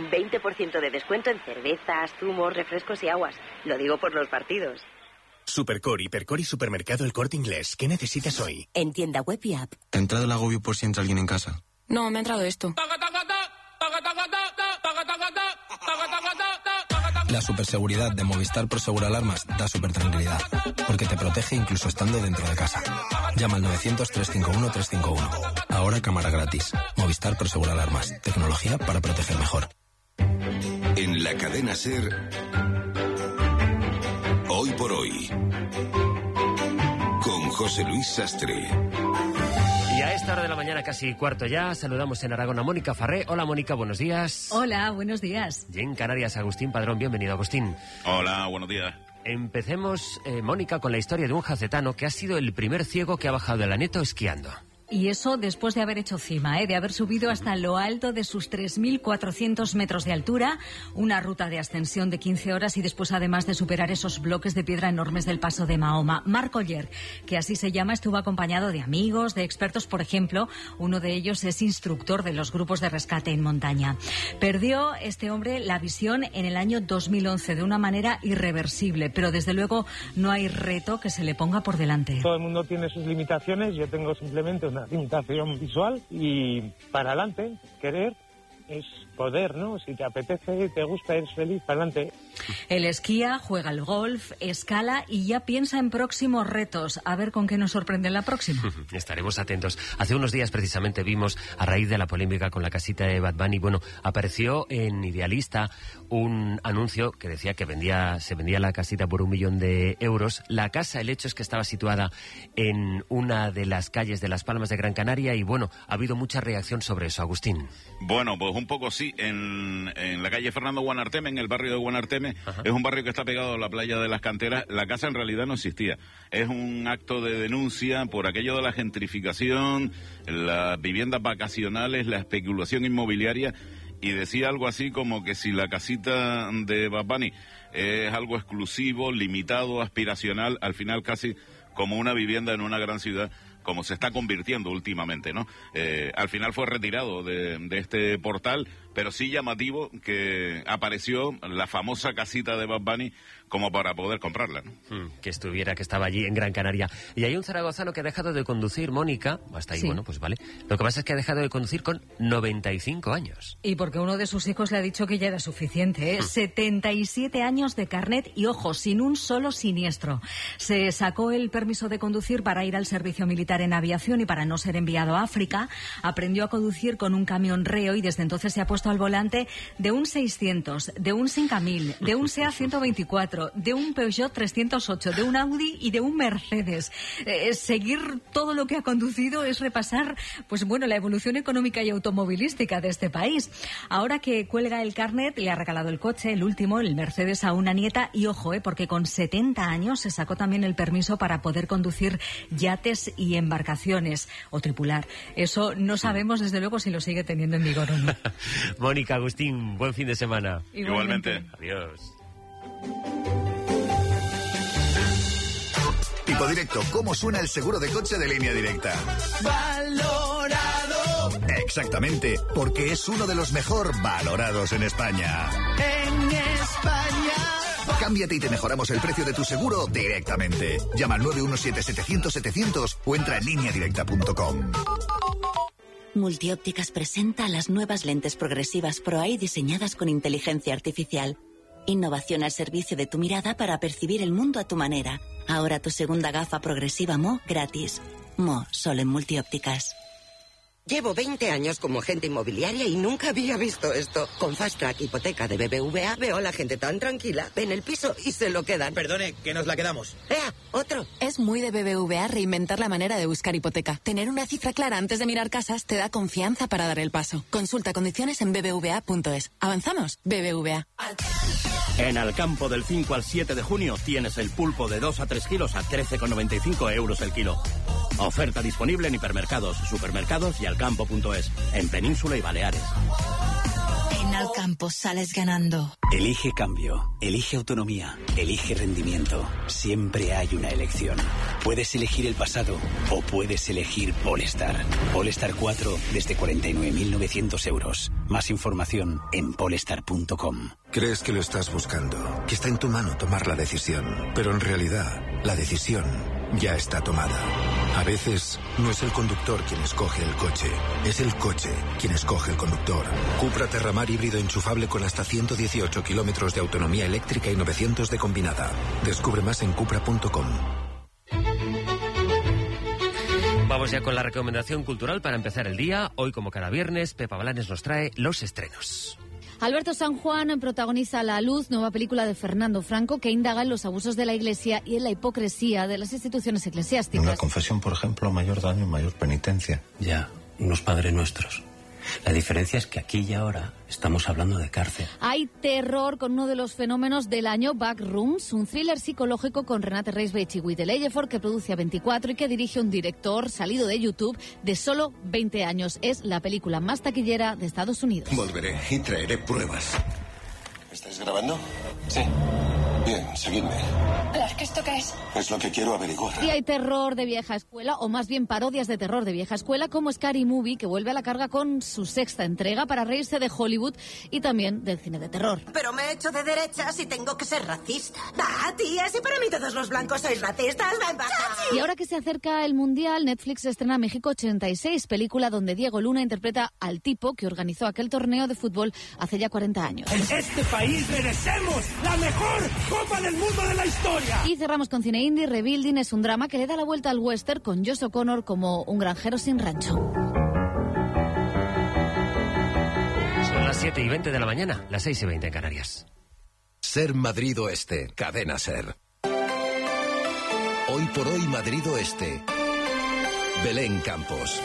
20% de descuento en cervezas, zumos, refrescos y aguas. Lo digo por los partidos. Supercore, Hipercore y Supermercado El Corte Inglés. ¿Qué necesitas hoy? En tienda web y app. ¿Te ha entrado el agobio por si entra alguien en casa? No, me ha entrado esto. La superseguridad de Movistar Prosegur Alarmas da supertranquilidad, porque te protege incluso estando dentro de casa. Llama al 900-351-351. Ahora cámara gratis. Movistar Prosegur Alarmas. Tecnología para proteger mejor. En la cadena SER, Hoy por Hoy, con José Luis Sastre. Y a esta hora de la mañana, casi cuarto ya, saludamos en Aragón a Mónica Farré. Hola Mónica, buenos días. Hola, buenos días. Y en Canarias, Agustín Padrón, bienvenido Agustín. Hola, buenos días. Empecemos, Mónica, con la historia de un jacetano que ha sido el primer ciego que ha bajado del Aneto esquiando. Y eso después de haber hecho cima, de haber subido hasta lo alto de sus 3.400 metros de altura, una ruta de ascensión de 15 horas y después además de superar esos bloques de piedra enormes del Paso de Mahoma. Marc Oller, que así se llama, estuvo acompañado de amigos, de expertos, por ejemplo, uno de ellos es instructor de los grupos de rescate en montaña. Perdió este hombre la visión en el año 2011 de una manera irreversible, pero desde luego no hay reto que se le ponga por delante. Todo el mundo tiene sus limitaciones, yo tengo simplemente una limitación visual y para adelante, querer es poder, ¿no? Si te apetece, te gusta, eres feliz, para adelante. Él esquía, juega al golf, escala y ya piensa en próximos retos. A ver con qué nos sorprende la próxima. Estaremos atentos. Hace unos días precisamente vimos, a raíz de la polémica con la casita de Bad Bunny, apareció en Idealista un anuncio que decía que se vendía la casita por 1 millón de euros. La casa, el hecho es que estaba situada en una de las calles de Las Palmas de Gran Canaria y ha habido mucha reacción sobre eso, Agustín. Bueno, pues un poco sí, en la calle Fernando Guanarteme, en el barrio de Guanarteme. Ajá. Es un barrio que está pegado a la playa de las Canteras. La casa en realidad no existía. Es un acto de denuncia por aquello de la gentrificación, las viviendas vacacionales, la especulación inmobiliaria, y decía algo así como que si la casita de Bad Bunny es algo exclusivo, limitado, aspiracional, al final casi como una vivienda en una gran ciudad, como se está convirtiendo últimamente, ¿no? Al final fue retirado de este portal, pero sí llamativo que apareció la famosa casita de Bad Bunny como para poder comprarla, ¿no? Que estaba allí en Gran Canaria. Y hay un zaragozano que ha dejado de conducir, Mónica, hasta ahí, sí. Pues vale. Lo que pasa es que ha dejado de conducir con 95 años. Y porque uno de sus hijos le ha dicho que ya era suficiente, 77 años de carnet y, ojo, sin un solo siniestro. Se sacó el permiso de conducir para ir al servicio militar en aviación y para no ser enviado a África. Aprendió a conducir con un camión Reo y desde entonces se ha puesto al volante de un 600, de un 5000, de un SEA 124, de un Peugeot 308, de un Audi y de un Mercedes. Seguir todo lo que ha conducido es repasar, la evolución económica y automovilística de este país. Ahora que cuelga el carnet, le ha regalado el coche, el último, el Mercedes, a una nieta y ojo, porque con 70 años se sacó también el permiso para poder conducir yates y embarcaciones o tripular. Eso no sabemos desde luego si lo sigue teniendo en vigor o no. Mónica, Agustín, buen fin de semana. Igualmente. Adiós. Tipo Directo, ¿cómo suena el seguro de coche de Línea Directa? ¡Valorado! Exactamente, porque es uno de los mejor valorados en España. ¡En España! Cámbiate y te mejoramos el precio de tu seguro directamente. Llama al 917-700-700 o entra en lineadirecta.com. Multiópticas presenta las nuevas lentes progresivas Pro-Eye diseñadas con inteligencia artificial. Innovación al servicio de tu mirada para percibir el mundo a tu manera. Ahora tu segunda gafa progresiva Mo gratis. Mo, solo en Multiópticas. Llevo 20 años como agente inmobiliaria y nunca había visto esto. Con Fast Track Hipoteca de BBVA veo a la gente tan tranquila. Ven el piso y se lo quedan. Perdone, que nos la quedamos. ¡Ea! ¡Otro! Es muy de BBVA reinventar la manera de buscar hipoteca. Tener una cifra clara antes de mirar casas te da confianza para dar el paso. Consulta condiciones en bbva.es. ¿Avanzamos? BBVA. En Alcampo del 5 al 7 de junio tienes el pulpo de 2 a 3 kilos a 13,95 euros el kilo. Oferta disponible en hipermercados, supermercados y alcampo.es, en Península y Baleares. En Alcampo sales ganando. Elige cambio, elige autonomía, elige rendimiento. Siempre hay una elección. Puedes elegir el pasado o puedes elegir Polestar. Polestar 4 desde 49.900 euros. Más información en polestar.com. Crees que lo estás buscando, que está en tu mano tomar la decisión, pero en realidad la decisión ya está tomada. A veces no es el conductor quien escoge el coche, es el coche quien escoge el conductor. Cupra Terramar híbrido enchufable con hasta 118 kilómetros de autonomía eléctrica y 900 de combinada. Descubre más en cupra.com. Vamos ya con la recomendación cultural para empezar el día. Hoy, como cada viernes, Pepa Blanes nos trae los estrenos. Alberto San Juan protagoniza La Luz, nueva película de Fernando Franco que indaga en los abusos de la Iglesia y en la hipocresía de las instituciones eclesiásticas. Una confesión, por ejemplo, mayor daño, mayor penitencia. Ya, unos Padre Nuestros. La diferencia es que aquí y ahora estamos hablando de cárcel. Hay terror con uno de los fenómenos del año, Backrooms, un thriller psicológico con Renate Reisbach y Guy Leyefort que produce A24 y que dirige un director salido de YouTube de solo 20 años. Es la película más taquillera de Estados Unidos. Volveré y traeré pruebas. ¿Estáis grabando? Sí. Bien, seguidme. ¿Esto qué es? Es lo que quiero averiguar. Y hay terror de vieja escuela, o más bien parodias de terror de vieja escuela, como Scary Movie, que vuelve a la carga con su sexta entrega para reírse de Hollywood y también del cine de terror. Pero me he hecho de derechas y tengo que ser racista. Va, tía, si para mí todos los blancos sois racistas, ven para acá. Y ahora que se acerca el Mundial, Netflix estrena México 86, película donde Diego Luna interpreta al tipo que organizó aquel torneo de fútbol hace ya 40 años. En este país merecemos la mejor Copa del Mundo de la historia. Y cerramos con cine indie. Rebuilding es un drama que le da la vuelta al western con Josh O'Connor como un granjero sin rancho. Son las 7:20 de la mañana, las 6:20 en Canarias. Ser Madrid Oeste, Cadena Ser. Hoy por hoy Madrid Oeste. Belén Campos.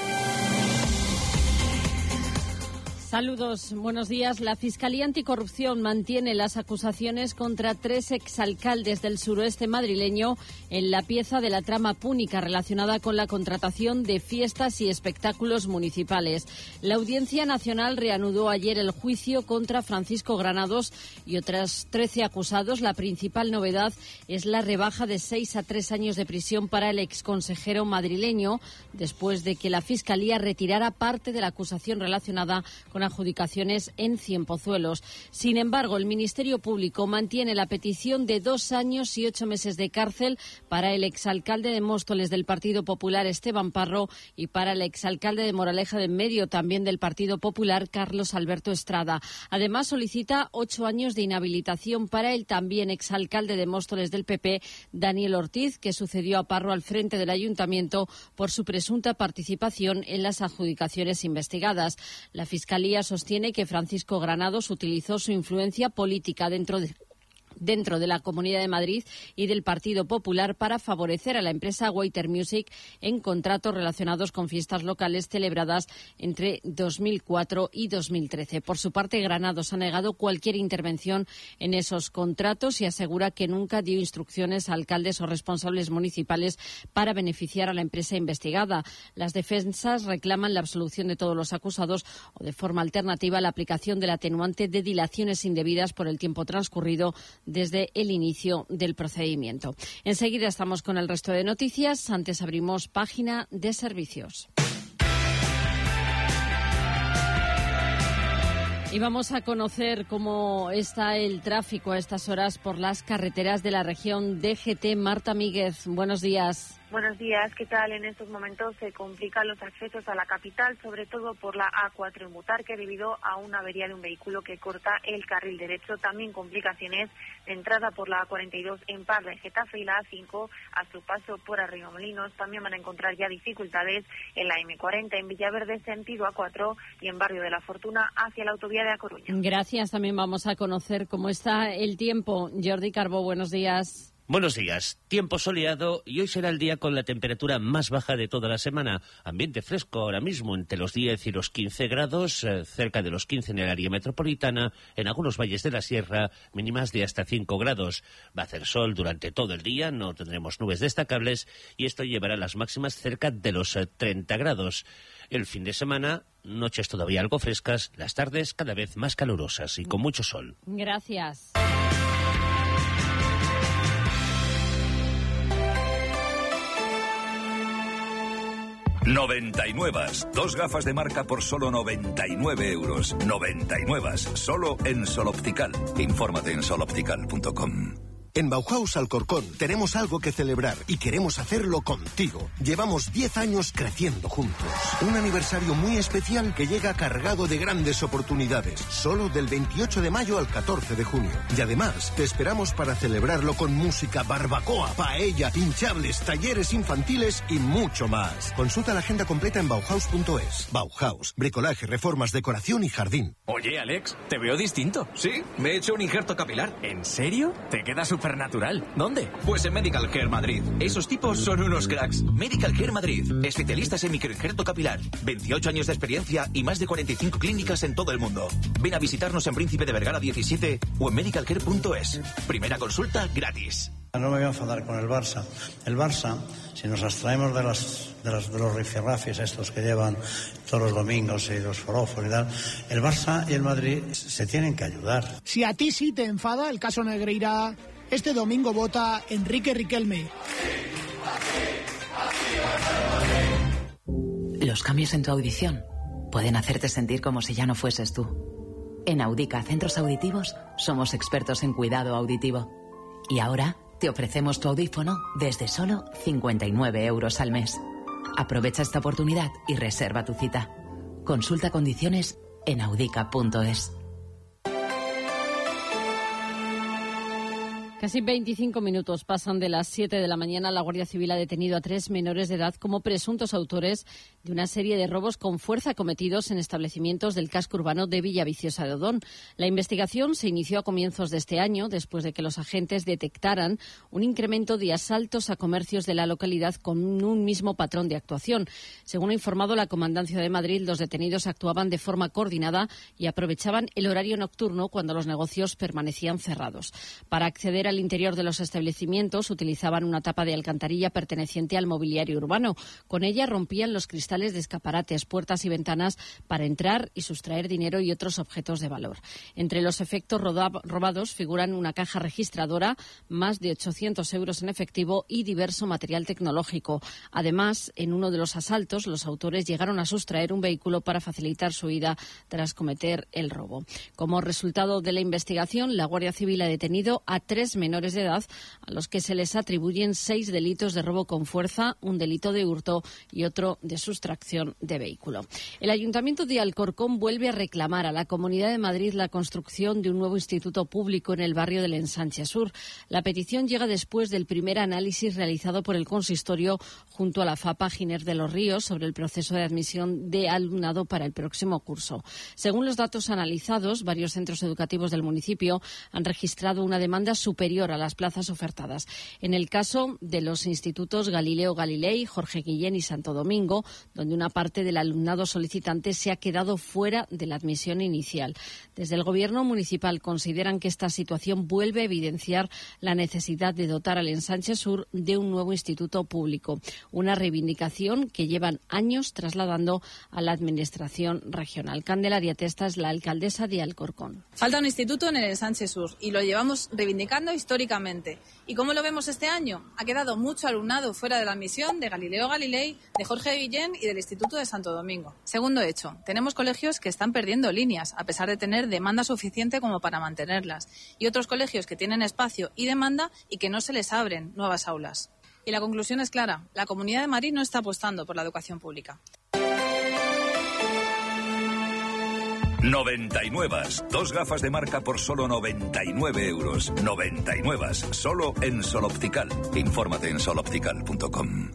Saludos, buenos días. La Fiscalía Anticorrupción mantiene las acusaciones contra 3 exalcaldes del suroeste madrileño en la pieza de la trama púnica relacionada con la contratación de fiestas y espectáculos municipales. La Audiencia Nacional reanudó ayer el juicio contra Francisco Granados y otros 13 acusados. La principal novedad es la rebaja de 6 a 3 años de prisión para el exconsejero madrileño, después de que la Fiscalía retirara parte de la acusación relacionada con adjudicaciones en Cienpozuelos. Sin embargo, el Ministerio Público mantiene la petición de 2 años y 8 meses de cárcel para el exalcalde de Móstoles del Partido Popular, Esteban Parro, y para el exalcalde de Moraleja de Medio, también del Partido Popular, Carlos Alberto Estrada. Además, solicita 8 años de inhabilitación para el también exalcalde de Móstoles del PP, Daniel Ortiz, que sucedió a Parro al frente del ayuntamiento por su presunta participación en las adjudicaciones investigadas. La Fiscalía sostiene que Francisco Granados utilizó su influencia política dentro de la Comunidad de Madrid y del Partido Popular para favorecer a la empresa Waiter Music en contratos relacionados con fiestas locales celebradas entre 2004 y 2013. Por su parte, Granados ha negado cualquier intervención en esos contratos y asegura que nunca dio instrucciones a alcaldes o responsables municipales para beneficiar a la empresa investigada. Las defensas reclaman la absolución de todos los acusados o, de forma alternativa, la aplicación del atenuante de dilaciones indebidas por el tiempo transcurrido desde el inicio del procedimiento. Enseguida estamos con el resto de noticias. Antes abrimos página de servicios. Y vamos a conocer cómo está el tráfico a estas horas por las carreteras de la región DGT. Marta Míguez, buenos días. Buenos días, ¿qué tal? En estos momentos se complican los accesos a la capital, sobre todo por la A4 en Butarque, debido a una avería de un vehículo que corta el carril derecho. También complicaciones de entrada por la A42 en Parla, en Getafe, y la A5 a su paso por Arrimolinos. También van a encontrar ya dificultades en la M40 en Villaverde, sentido A4, y en Barrio de la Fortuna hacia la autovía de A Coruña. Gracias. También vamos a conocer cómo está el tiempo. Jordi Carbó, buenos días. Buenos días. Tiempo soleado y hoy será el día con la temperatura más baja de toda la semana. Ambiente fresco ahora mismo entre los 10 y los 15 grados, cerca de los 15 en el área metropolitana, en algunos valles de la sierra, mínimas de hasta 5 grados. Va a hacer sol durante todo el día, no tendremos nubes destacables y esto llevará las máximas cerca de los 30 grados. El fin de semana, noches todavía algo frescas, las tardes cada vez más calurosas y con mucho sol. Gracias. 99. 2 gafas de marca por solo 99 euros. 99. Solo en Sol Optical. Infórmate en soloptical.com. En Bauhaus Alcorcón tenemos algo que celebrar y queremos hacerlo contigo. Llevamos 10 años creciendo juntos. Un aniversario muy especial que llega cargado de grandes oportunidades. Solo del 28 de mayo al 14 de junio. Y además te esperamos para celebrarlo con música, barbacoa, paella, hinchables, talleres infantiles y mucho más. Consulta la agenda completa en Bauhaus.es. Bauhaus, bricolaje, reformas, decoración y jardín. Oye, Alex, te veo distinto. Sí, me he hecho un injerto capilar. ¿En serio? Te queda supernatural. ¿Dónde? Pues en Medical Care Madrid. Esos tipos son unos cracks. Medical Care Madrid. Especialistas en microinjerto capilar. 28 años de experiencia y más de 45 clínicas en todo el mundo. Ven a visitarnos en Príncipe de Vergara 17 o en medicalcare.es. Primera consulta gratis. No me voy a enfadar con el Barça. El Barça, si nos abstraemos de los rifirrafis estos que llevan todos los domingos y los forofos y tal, el Barça y el Madrid se tienen que ayudar. Si a ti sí te enfada el caso Negreira, este domingo vota Enrique Riquelme. Los cambios en tu audición pueden hacerte sentir como si ya no fueses tú. En Audica Centros Auditivos somos expertos en cuidado auditivo. Y ahora te ofrecemos tu audífono desde solo 59 euros al mes. Aprovecha esta oportunidad y reserva tu cita. Consulta condiciones en audica.es. Casi 25 minutos pasan de las 7 de la mañana. La Guardia Civil ha detenido a 3 menores de edad como presuntos autores de una serie de robos con fuerza cometidos en establecimientos del casco urbano de Villaviciosa de Odón. La investigación se inició a comienzos de este año, después de que los agentes detectaran un incremento de asaltos a comercios de la localidad con un mismo patrón de actuación. Según ha informado la Comandancia de Madrid, los detenidos actuaban de forma coordinada y aprovechaban el horario nocturno cuando los negocios permanecían cerrados. Para acceder al interior de los establecimientos utilizaban una tapa de alcantarilla perteneciente al mobiliario urbano. Con ella rompían los cristales de escaparates, puertas y ventanas para entrar y sustraer dinero y otros objetos de valor. Entre los efectos robados figuran una caja registradora, más de 800 euros en efectivo y diverso material tecnológico. Además, en uno de los asaltos, los autores llegaron a sustraer un vehículo para facilitar su huida tras cometer el robo. Como resultado de la investigación, la Guardia Civil ha detenido a 3 menores de edad a los que se les atribuyen 6 delitos de robo con fuerza, un delito de hurto y otro de sustracción de vehículo. El Ayuntamiento de Alcorcón vuelve a reclamar a la Comunidad de Madrid la construcción de un nuevo instituto público en el barrio del Ensanche Sur. La petición llega después del primer análisis realizado por el consistorio junto a la FAPA Giner de los Ríos sobre el proceso de admisión de alumnado para el próximo curso. Según los datos analizados, varios centros educativos del municipio han registrado una demanda superior a las plazas ofertadas. En el caso de los institutos Galileo Galilei, Jorge Guillén y Santo Domingo, donde una parte del alumnado solicitante se ha quedado fuera de la admisión inicial. Desde el Gobierno municipal consideran que esta situación vuelve a evidenciar la necesidad de dotar al Ensanche Sur de un nuevo instituto público, una reivindicación que llevan años trasladando a la Administración regional. Candelaria Testa es la alcaldesa de Alcorcón. Falta un instituto en el Ensanche Sur y lo llevamos reivindicando históricamente. ¿Y cómo lo vemos este año? Ha quedado mucho alumnado fuera de la admisión de Galileo Galilei, de Jorge Guillén y del Instituto de Santo Domingo. Segundo hecho, tenemos colegios que están perdiendo líneas, a pesar de tener demanda suficiente como para mantenerlas, y otros colegios que tienen espacio y demanda y que no se les abren nuevas aulas. Y la conclusión es clara, la Comunidad de Madrid no está apostando por la educación pública. 99. 2 gafas de marca por solo 99 euros. 99. Solo en Sol Optical. Infórmate en soloptical.com.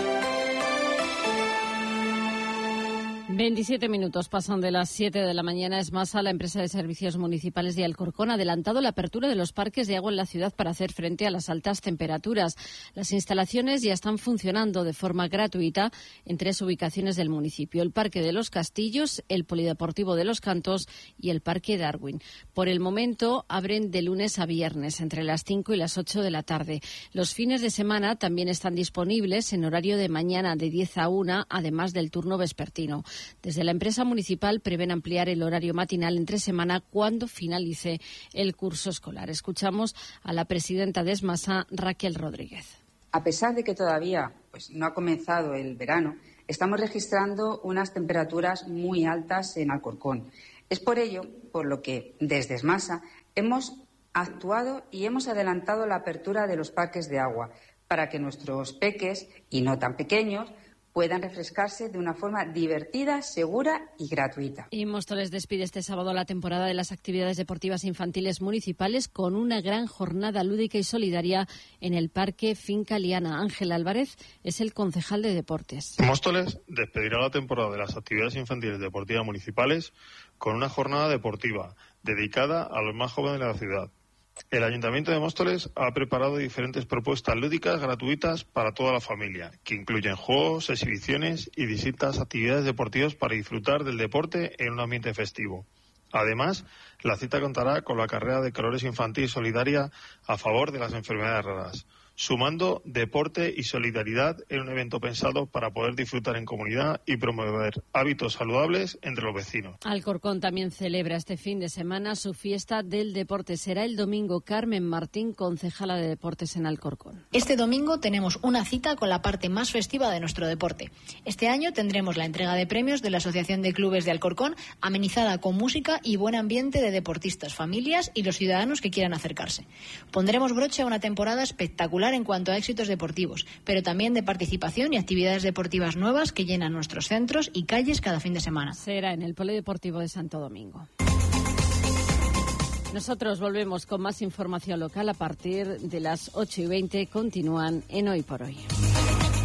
27 minutos pasan de las 7 de la mañana. Esmasa, la empresa de servicios municipales de Alcorcón, ha adelantado la apertura de los parques de agua en la ciudad para hacer frente a las altas temperaturas. Las instalaciones ya están funcionando de forma gratuita en 3 ubicaciones del municipio: el Parque de los Castillos, el Polideportivo de los Cantos y el Parque Darwin. Por el momento abren de lunes a viernes entre las 5 y las 8 de la tarde. Los fines de semana también están disponibles en horario de mañana de 10 a 1, además del turno vespertino. Desde la empresa municipal prevén ampliar el horario matinal entre semana cuando finalice el curso escolar. Escuchamos a la presidenta de Esmasa, Raquel Rodríguez. A pesar de que todavía no ha comenzado el verano, estamos registrando unas temperaturas muy altas en Alcorcón. Es por ello por lo que desde Esmasa hemos actuado y hemos adelantado la apertura de los parques de agua para que nuestros peques, y no tan pequeños, puedan refrescarse de una forma divertida, segura y gratuita. Y Móstoles despide este sábado la temporada de las actividades deportivas infantiles municipales con una gran jornada lúdica y solidaria en el Parque Finca Liana. Ángel Álvarez es el concejal de deportes. Móstoles despedirá la temporada de las actividades infantiles deportivas municipales con una jornada deportiva dedicada a los más jóvenes de la ciudad. El Ayuntamiento de Móstoles ha preparado diferentes propuestas lúdicas gratuitas para toda la familia, que incluyen juegos, exhibiciones y distintas actividades deportivas para disfrutar del deporte en un ambiente festivo. Además, la cita contará con la carrera de colores infantil solidaria a favor de las enfermedades raras, sumando deporte y solidaridad en un evento pensado para poder disfrutar en comunidad y promover hábitos saludables entre los vecinos. Alcorcón también celebra este fin de semana su fiesta del deporte. Será el domingo. Carmen Martín, concejala de deportes en Alcorcón. Este domingo tenemos una cita con la parte más festiva de nuestro deporte. Este año tendremos la entrega de premios de la Asociación de Clubes de Alcorcón, amenizada con música y buen ambiente de deportistas, familias y los ciudadanos que quieran acercarse. Pondremos broche a una temporada espectacular en cuanto a éxitos deportivos, pero también de participación y actividades deportivas nuevas que llenan nuestros centros y calles cada fin de semana. Será en el Polideportivo de Santo Domingo. Nosotros volvemos con más información local a partir de las 8:20. Continúan en Hoy por Hoy.